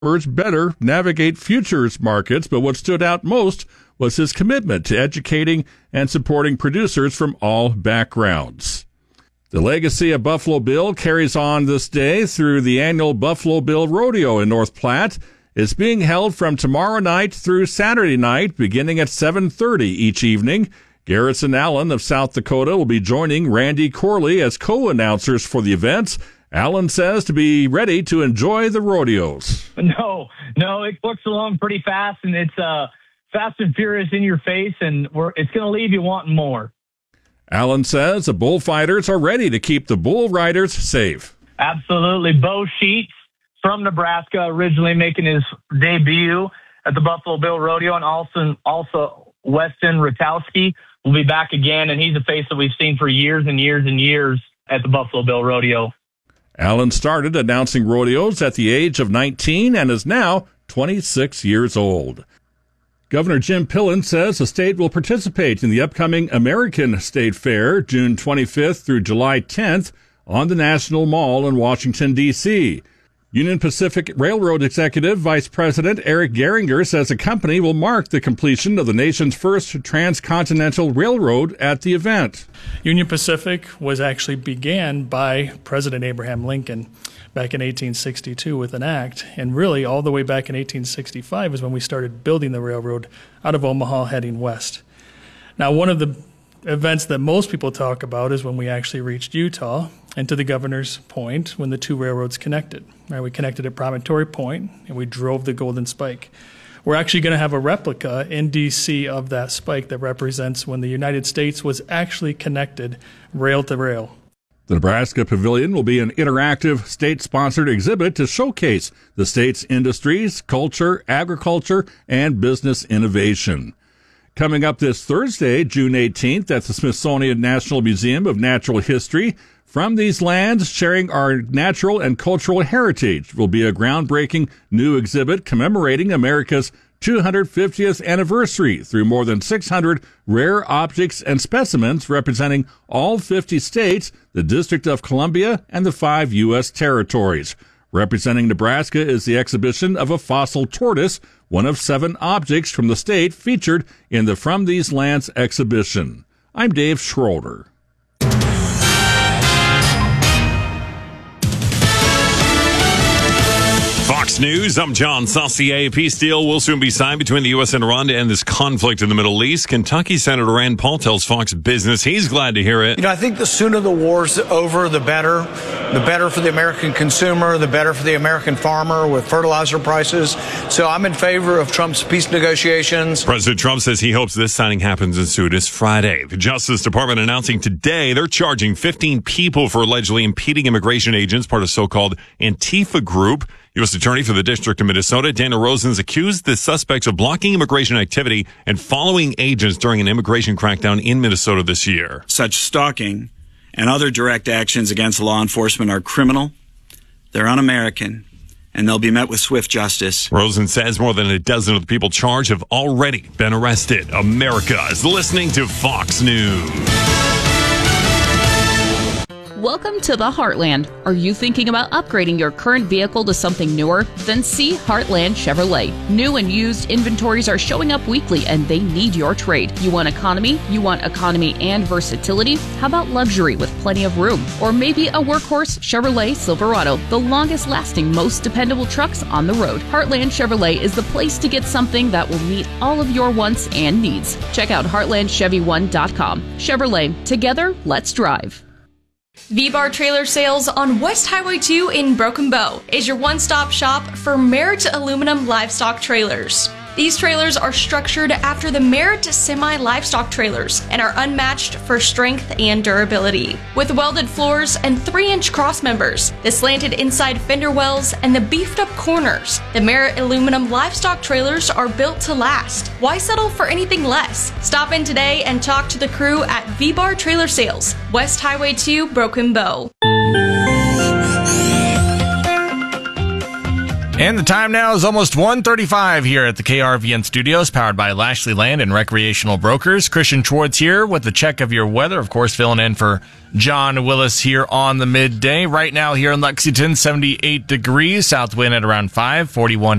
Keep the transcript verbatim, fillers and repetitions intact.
farmers better navigate futures markets, but what stood out most was his commitment to educating and supporting producers from all backgrounds. The legacy of Buffalo Bill carries on this day through the annual Buffalo Bill Rodeo in North Platte. It's being held from tomorrow night through Saturday night, beginning at seven thirty each evening. Garrison Allen of South Dakota will be joining Randy Corley as co-announcers for the event. Allen says to be ready to enjoy the rodeos. No, no, it books along pretty fast, and it's uh, fast and furious in your face, and we're, it's going to leave you wanting more. Allen says the bullfighters are ready to keep the bull riders safe. Absolutely. Bo Sheets from Nebraska, originally making his debut at the Buffalo Bill Rodeo, and also, also Weston Ratowski will be back again, and he's a face that we've seen for years and years and years at the Buffalo Bill Rodeo. Allen started announcing rodeos at the age of nineteen and is now twenty-six years old. Governor Jim Pillen says the state will participate in the upcoming American State Fair, June twenty-fifth through July tenth, on the National Mall in Washington, D C Union Pacific Railroad Executive Vice President Eric Geringer says the company will mark the completion of the nation's first transcontinental railroad at the event. Union Pacific was actually began by President Abraham Lincoln back in eighteen sixty-two with an act, and really all the way back in eighteen sixty-five is when we started building the railroad out of Omaha heading west. Now, one of the events that most people talk about is when we actually reached Utah, and to the governor's point, when the two railroads connected. Right, we connected at Promontory Point, and we drove the Golden Spike. We're actually going to have a replica in D C of that spike that represents when the United States was actually connected rail to rail. The Nebraska Pavilion will be an interactive state-sponsored exhibit to showcase the state's industries, culture, agriculture, and business innovation. Coming up this Thursday, June eighteenth, at the Smithsonian National Museum of Natural History, From These Lands, Sharing Our Natural and Cultural Heritage will be a groundbreaking new exhibit commemorating America's two hundred fiftieth anniversary through more than six hundred rare objects and specimens representing all fifty states, the District of Columbia, and the five U S territories. Representing Nebraska is the exhibition of a fossil tortoise, one of seven objects from the state featured in the From These Lands exhibition. I'm Dave Schroeder. Fox News, I'm John Saucier. Peace deal will soon be signed between the U S and Iran to end this conflict in the Middle East. Kentucky Senator Rand Paul tells Fox Business he's glad to hear it. You know, I think the sooner the war's over, the better. The better for the American consumer, the better for the American farmer with fertilizer prices. So I'm in favor of Trump's peace negotiations. President Trump says he hopes this signing happens as soon as Friday. The Justice Department announcing today they're charging fifteen people for allegedly impeding immigration agents, part of so-called Antifa group. U S Attorney for the District of Minnesota, Dana Rosen's accused the suspects of blocking immigration activity and following agents during an immigration crackdown in Minnesota this year. Such stalking and other direct actions against law enforcement are criminal, they're un-American, and they'll be met with swift justice. Rosen says more than a dozen of the people charged have already been arrested. America is listening to Fox News. Welcome to the Heartland. Are you thinking about upgrading your current vehicle to something newer? Then see Heartland Chevrolet. New and used inventories are showing up weekly and they need your trade. You want economy? You want economy and versatility? How about luxury with plenty of room? Or maybe a workhorse Chevrolet Silverado, the longest lasting, most dependable trucks on the road. Heartland Chevrolet is the place to get something that will meet all of your wants and needs. Check out heartland chevy one dot com. Chevrolet, together, let's drive. V-Bar Trailer Sales on West Highway two in Broken Bow is your one-stop shop for Merritt Aluminum Livestock Trailers. These trailers are structured after the Merritt semi-livestock trailers and are unmatched for strength and durability. With welded floors and three-inch cross members, the slanted inside fender wells, and the beefed-up corners, the Merritt Aluminum Livestock Trailers are built to last. Why settle for anything less? Stop in today and talk to the crew at V-Bar Trailer Sales, West Highway two, Broken Bow. And the time now is almost one thirty-five here at the K R V N studios, powered by Lashley Land and Recreational Brokers. Christian Schwartz here with the check of your weather, of course, filling in for John Willis here on the midday. Right now here in Lexington, seventy-eight degrees, south wind at around five, forty-one